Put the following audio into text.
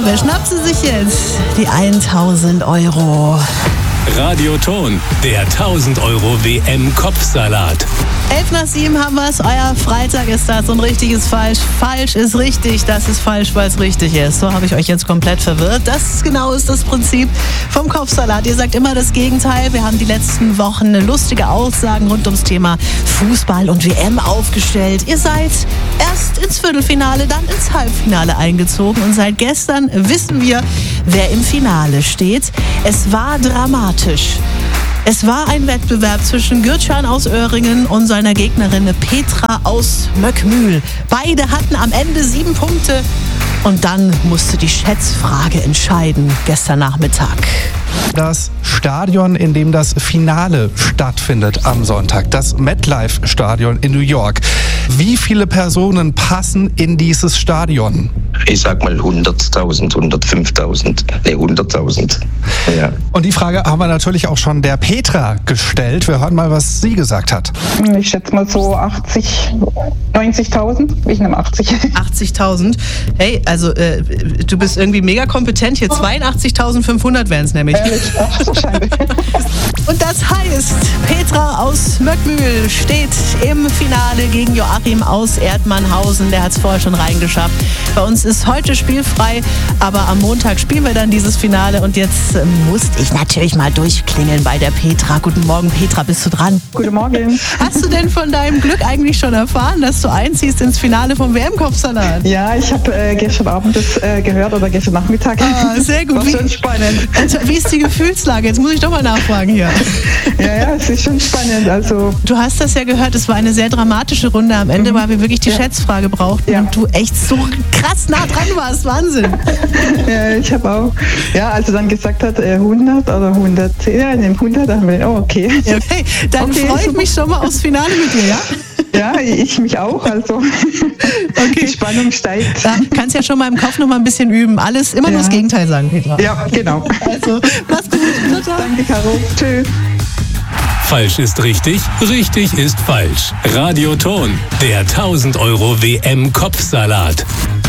Ja, wer schnappt sie sich jetzt? Die 1000 Euro. Radioton, der 1000 Euro WM-Kopfsalat. 7:11 haben wir es. Euer Freitag ist das und richtig ist falsch. Falsch ist richtig, das ist falsch, weil es richtig ist. So habe ich euch jetzt komplett verwirrt. Das genau ist das Prinzip vom Kopfsalat. Ihr sagt immer das Gegenteil. Wir haben die letzten Wochen lustige Aussagen rund ums Thema Fußball und WM aufgestellt. Ihr seid erst ins Viertelfinale, dann ins Halbfinale eingezogen und seit gestern wissen wir, wer im Finale steht. Es war dramatisch. Es war ein Wettbewerb zwischen Gürcan aus Öhringen und seiner Gegnerin Petra aus Möckmühl. Beide hatten am Ende 7 Punkte und dann musste die Schätzfrage entscheiden gestern Nachmittag. Das Stadion, in dem das Finale stattfindet am Sonntag, das MetLife-Stadion in New York. Wie viele Personen passen in dieses Stadion? Ich sag mal 100.000, 105.000, 100.000. Ja. Und die Frage haben wir natürlich auch schon der Petra gestellt. Wir hören mal, was sie gesagt hat. Ich schätze mal so 80, 90.000. Ich nehme 80. 80.000? Hey, also du bist irgendwie mega kompetent hier. 82.500 wären es nämlich. Und das heißt, Petra aus Möckmühl steht im Finale gegen Joachim aus Erdmannhausen. Der hat es vorher schon reingeschafft. Bei uns ist heute spielfrei, aber am Montag spielen wir dann dieses Finale. Und jetzt musste ich natürlich mal durchklingeln bei der Petra. Guten Morgen, Petra, bist du dran? Guten Morgen. Hast du denn von deinem Glück eigentlich schon erfahren, dass du einziehst ins Finale vom WM-Kopfsalat? Ja, ich habe gestern Abend das gehört oder gestern Nachmittag. Ah, sehr gut. War schon spannend. Also, wie ist die Gefühlslage? Jetzt muss ich doch mal nachfragen hier. Ja, es ist schon spannend. Also, du hast das ja gehört, es war eine sehr dramatische Runde am Ende, weil wir wirklich die Schätzfrage brauchten und du echt so krass nah dran warst. Wahnsinn. Ja, ich habe auch. Ja, als er dann gesagt hat, 100 oder 110, ja, in dem 100, da haben wir gedacht, oh, okay. Okay, dann freue ich mich schon mal aufs Finale mit dir, ja? Ja, ich mich auch, also die Spannung steigt. Ja, kannst ja schon mal im Kopf noch mal ein bisschen üben. Alles immer nur das Gegenteil sagen, Petra. Ja, genau. Also, mach's gut. Ciao. Danke, Caro. Tschüss. Falsch ist richtig, richtig ist falsch. Radioton, der 1000 Euro WM-Kopfsalat.